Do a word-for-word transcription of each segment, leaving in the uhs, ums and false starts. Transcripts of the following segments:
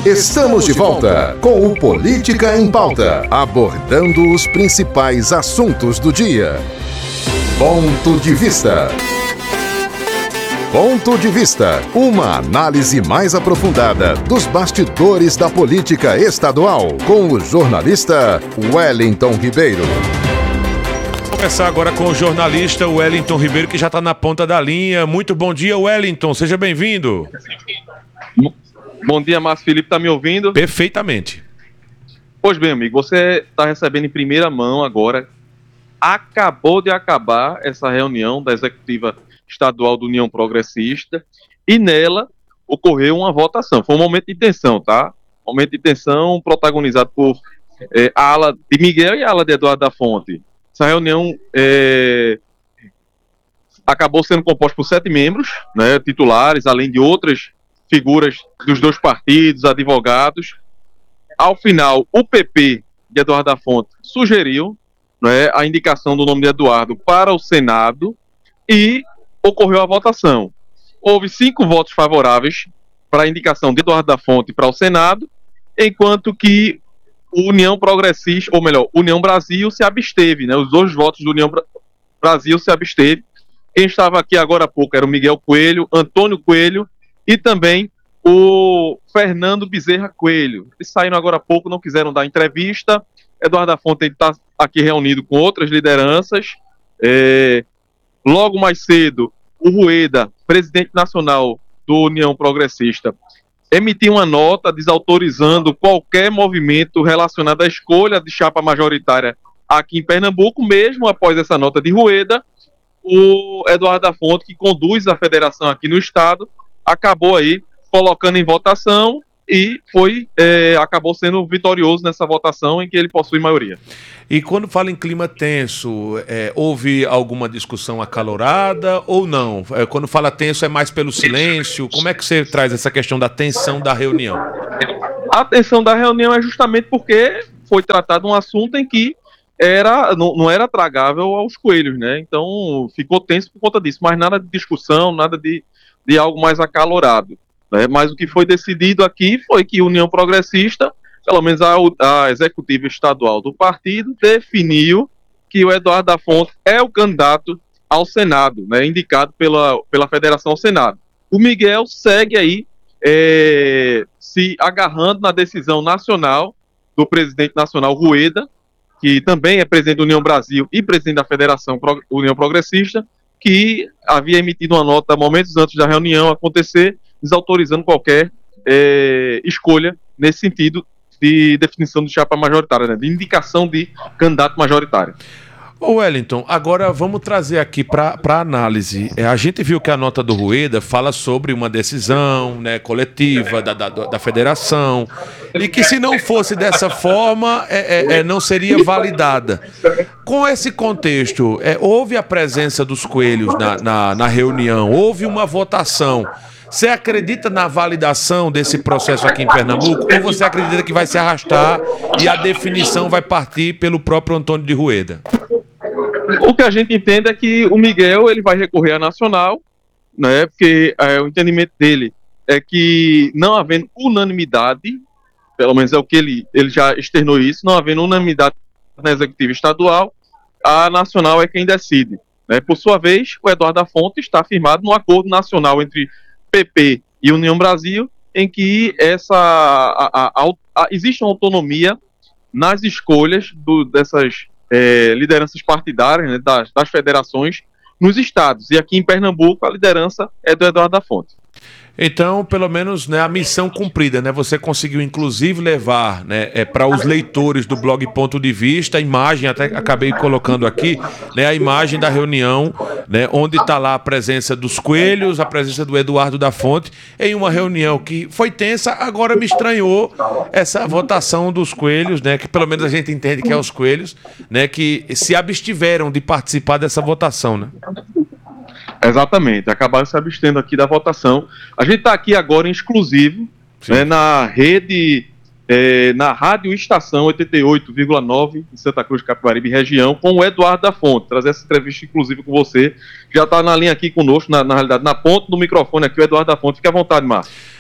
Estamos de volta com o Política em Pauta, abordando os principais assuntos do dia. Ponto de Vista. Ponto de Vista, uma análise mais aprofundada dos bastidores da política estadual, com o jornalista Wellington Ribeiro. Vou começar agora com o jornalista Wellington Ribeiro, que já está na ponta da linha. Muito bom dia, Wellington, seja bem-vindo. Bom dia, Márcio Felipe, tá me ouvindo? Perfeitamente. Pois bem, amigo, você está recebendo em primeira mão agora. Acabou de acabar essa reunião da Executiva Estadual da União Progressista e nela ocorreu uma votação. Foi um momento de tensão, tá? Um momento de tensão protagonizado por é, a ala de Miguel e a ala de Eduardo da Fonte. Essa reunião é, acabou sendo composta por sete membros, né, titulares, além de outras figuras dos dois partidos, advogados. Ao final, o P P de Eduardo da Fonte sugeriu, né, a indicação do nome de Eduardo para o Senado e ocorreu a votação. Houve cinco votos favoráveis para a indicação de Eduardo da Fonte para o Senado, enquanto que o União Progressista, ou melhor, União Brasil se absteve, né? Os dois votos do União Brasil se absteve. Quem estava aqui agora há pouco era o Miguel Coelho, Antônio Coelho e também o Fernando Bezerra Coelho. Eles saíram agora há pouco, não quiseram dar entrevista. Eduardo da Fonte está aqui reunido com outras lideranças. É... Logo mais cedo, o Rueda, presidente nacional do União Progressista, emitiu uma nota desautorizando qualquer movimento relacionado à escolha de chapa majoritária aqui em Pernambuco. Mesmo após essa nota de Rueda, o Eduardo da Fonte, que conduz a federação aqui no estado, acabou aí colocando em votação e foi, é, acabou sendo vitorioso nessa votação em que ele possui maioria. E quando fala em clima tenso, é, houve alguma discussão acalorada ou não? É, quando fala tenso é mais pelo silêncio? Como é que você traz essa questão da tensão da reunião? A tensão da reunião é justamente porque foi tratado um assunto em que era, não, não era tragável aos coelhos, né? Então ficou tenso por conta disso, mas nada de discussão, nada de, de algo mais acalorado. Né? Mas o que foi decidido aqui foi que a União Progressista, pelo menos a, a executiva estadual do partido, definiu que o Eduardo da Fonte é o candidato ao Senado, né, indicado pela, pela federação ao Senado. O Miguel segue aí é, se agarrando na decisão nacional do presidente nacional Rueda, que também é presidente da União Brasil e presidente da Federação Pro, União Progressista, que havia emitido uma nota momentos antes da reunião acontecer, desautorizando qualquer é, escolha nesse sentido de definição de chapa majoritária, né? De indicação de candidato majoritário. Ô Wellington, agora vamos trazer aqui para a análise. É, a gente viu que a nota do Rueda fala sobre uma decisão, né, coletiva da, da, da federação e que se não fosse dessa forma é, é, é, não seria validada. Com esse contexto, é, houve a presença dos coelhos na, na, na reunião, houve uma votação. Você acredita na validação desse processo aqui em Pernambuco ou você acredita que vai se arrastar e a definição vai partir pelo próprio Antônio de Rueda? O que a gente entende é que o Miguel ele vai recorrer à nacional, né, porque é, o entendimento dele é que não havendo unanimidade, pelo menos é o que ele, ele já externou isso, não havendo unanimidade na executiva estadual, a nacional é quem decide. Né? Por sua vez, o Eduardo da Fonte está firmado no acordo nacional entre P P e União Brasil, em que essa, a, a, a, existe uma autonomia nas escolhas do, dessas é, lideranças partidárias, né, das, das federações nos estados. E aqui em Pernambuco a liderança é do Eduardo da Fonte. Então, pelo menos, né, a missão cumprida, né? Você conseguiu, inclusive, levar, né, é, para os leitores do blog Ponto de Vista a imagem, até acabei colocando aqui, né, a imagem da reunião, né, onde está lá a presença dos coelhos, a presença do Eduardo da Fonte, em uma reunião que foi tensa. Agora me estranhou essa votação dos coelhos, né, que pelo menos a gente entende que é os coelhos, né, que se abstiveram de participar dessa votação, né? Exatamente, acabaram se abstendo aqui da votação. A gente está aqui agora em exclusivo, né, na rede, é, na Rádio Estação oitenta e oito vírgula nove em Santa Cruz, Capibaribe, região, com o Eduardo da Fonte. Trazer essa entrevista inclusive com você. Já está na linha aqui conosco, na, na realidade, na ponta do microfone aqui, o Eduardo da Fonte. Fique à vontade, Márcio.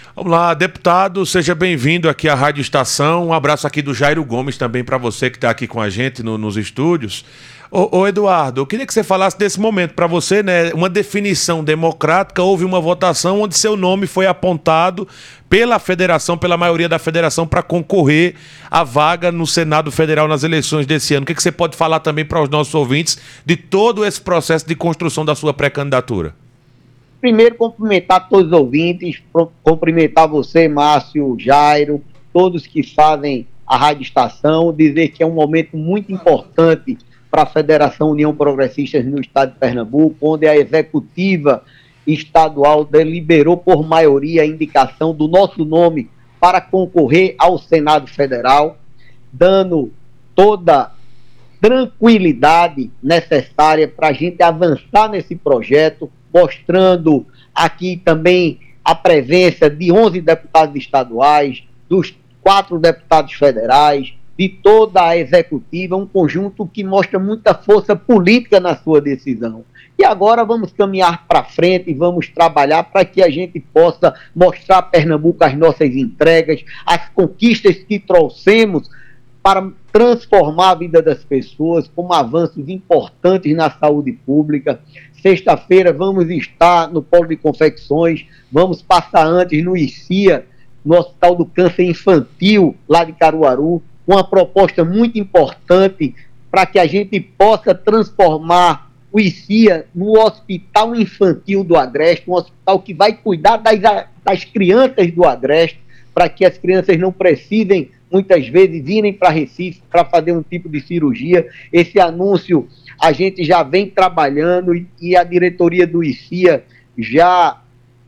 Vamos lá, deputado, seja bem-vindo aqui à Rádio Estação. Um abraço aqui do Jairo Gomes também para você que está aqui com a gente no, nos estúdios. Ô, ô Eduardo, eu queria que você falasse desse momento para você, né? Uma definição democrática, houve uma votação onde seu nome foi apontado pela federação, pela maioria da federação, para concorrer à vaga no Senado Federal nas eleições desse ano. O que, que você pode falar também para os nossos ouvintes de todo esse processo de construção da sua pré-candidatura? Primeiro, cumprimentar todos os ouvintes, cumprimentar você, Márcio, Jairo, todos que fazem a Rádio Estação, dizer que é um momento muito importante para a Federação União Progressistas no estado de Pernambuco, onde a executiva estadual deliberou por maioria a indicação do nosso nome para concorrer ao Senado Federal, dando toda tranquilidade necessária para a gente avançar nesse projeto, mostrando aqui também a presença de onze deputados estaduais, dos quatro deputados federais, de toda a executiva, um conjunto que mostra muita força política na sua decisão. E agora vamos caminhar para frente e vamos trabalhar para que a gente possa mostrar a Pernambuco as nossas entregas, as conquistas que trouxemos para transformar a vida das pessoas, com avanços importantes na saúde pública. Sexta-feira vamos estar no Polo de Confecções, vamos passar antes no I C I A, no Hospital do Câncer Infantil, lá de Caruaru, uma proposta muito importante para que a gente possa transformar o I C I A no Hospital Infantil do Agreste, um hospital que vai cuidar das, das crianças do Agreste, para que as crianças não precisem, muitas vezes, irem para Recife para fazer um tipo de cirurgia. Esse anúncio a gente já vem trabalhando e, e a diretoria do I C I A já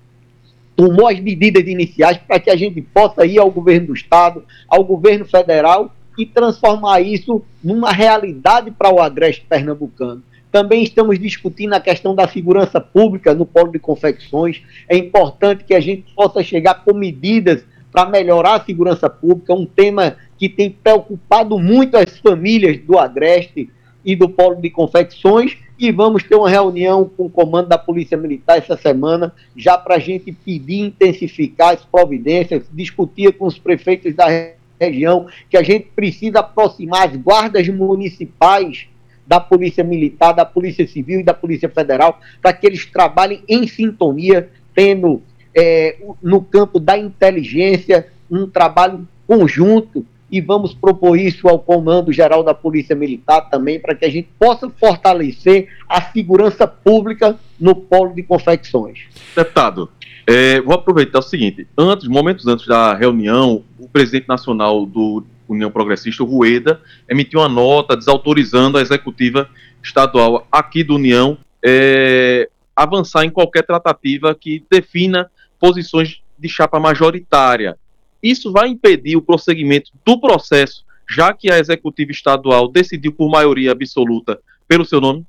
tomou as medidas iniciais para que a gente possa ir ao governo do estado, ao governo federal e transformar isso numa realidade para o Agreste pernambucano. Também estamos discutindo a questão da segurança pública no Polo de Confecções. É importante que a gente possa chegar com medidas para melhorar a segurança pública, um tema que tem preocupado muito as famílias do Agreste e do Polo de Confecções, e vamos ter uma reunião com o comando da Polícia Militar essa semana, já para a gente pedir intensificar as providências, discutir com os prefeitos da região, que a gente precisa aproximar as guardas municipais da Polícia Militar, da Polícia Civil e da Polícia Federal, para que eles trabalhem em sintonia, tendo é, no campo da inteligência um trabalho conjunto, e vamos propor isso ao Comando Geral da Polícia Militar também, para que a gente possa fortalecer a segurança pública no Polo de Confecções. Deputado, é, vou aproveitar o seguinte, antes, momentos antes da reunião, o presidente nacional do União Progressista, o Rueda, emitiu uma nota desautorizando a executiva estadual aqui do União é, avançar em qualquer tratativa que defina posições de chapa majoritária. Isso vai impedir o prosseguimento do processo, já que a executiva estadual decidiu por maioria absoluta pelo seu nome?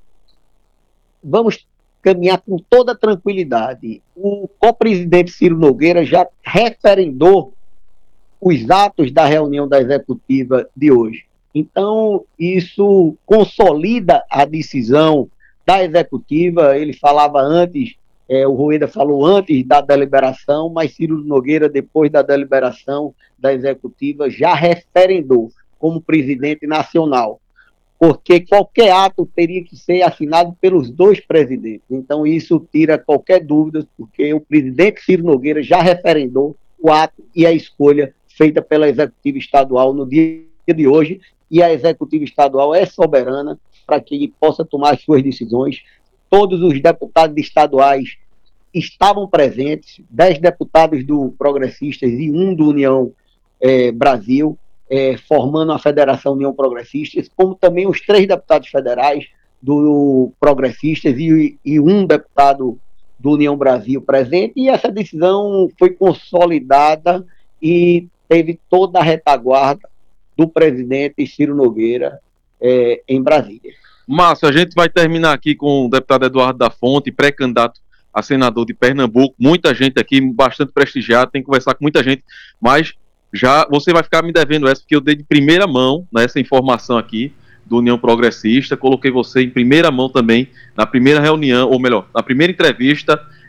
Vamos caminhar com toda tranquilidade. O co-presidente Ciro Nogueira já referendou os atos da reunião da executiva de hoje. Então, isso consolida a decisão da executiva. Ele falava antes, é, o Rueda falou antes da deliberação, mas Ciro Nogueira, depois da deliberação da executiva, já referendou como presidente nacional, porque qualquer ato teria que ser assinado pelos dois presidentes. Então, isso tira qualquer dúvida, porque o presidente Ciro Nogueira já referendou o ato e a escolha feita pela executiva estadual no dia de hoje, e a executiva estadual é soberana para que possa tomar as suas decisões. Todos os deputados estaduais estavam presentes, dez deputados do Progressistas e um do União eh, Brasil, eh, formando a Federação União Progressistas, como também os três deputados federais do Progressistas e, e um deputado do União Brasil presente, e essa decisão foi consolidada e teve toda a retaguarda do presidente Ciro Nogueira eh, em Brasília. Márcio, a gente vai terminar aqui com o deputado Eduardo da Fonte, pré-candidato a senador de Pernambuco. Muita gente aqui, bastante prestigiada, tem que conversar com muita gente, mas já você vai ficar me devendo essa, porque eu dei de primeira mão nessa informação aqui do União Progressista, coloquei você em primeira mão também, na primeira reunião, ou melhor, na primeira entrevista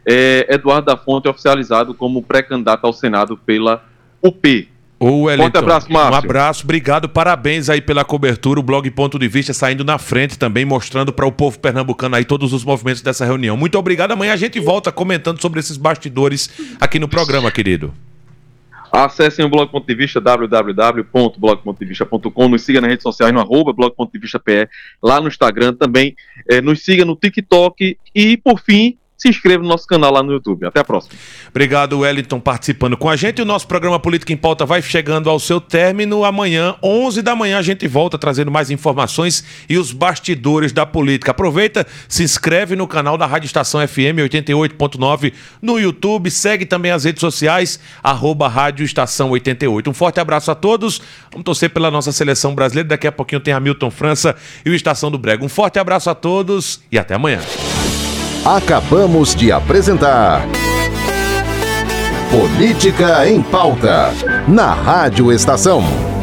é, Eduardo da Fonte oficializado como pré-candidato ao Senado pela U P. Ô, Wellington, Forte abraço, Márcio. Um abraço, obrigado, parabéns aí pela cobertura, o blog Ponto de Vista saindo na frente também, mostrando para o povo pernambucano aí todos os movimentos dessa reunião. Muito obrigado, amanhã a gente volta comentando sobre esses bastidores aqui no programa, querido. Acessem o Blog Ponto de Vista, w w w ponto blog ponto de vista ponto com, nos siga nas redes sociais no arroba blog ponto de vista P E, lá no Instagram também, é, nos siga no TikTok e, por fim, se inscreva no nosso canal lá no YouTube. Até a próxima. Obrigado, Wellington, participando com a gente. O nosso programa Política em Pauta vai chegando ao seu término. Amanhã, onze da manhã, a gente volta trazendo mais informações e os bastidores da política. Aproveita, se inscreve no canal da Rádio Estação F M oitenta e oito ponto nove no YouTube. Segue também as redes sociais, arroba Rádio Estação oitenta e oito. Um forte abraço a todos. Vamos torcer pela nossa seleção brasileira. Daqui a pouquinho tem Hamilton França e o Estação do Brega. Um forte abraço a todos e até amanhã. Acabamos de apresentar Política em Pauta, na Rádio Estação.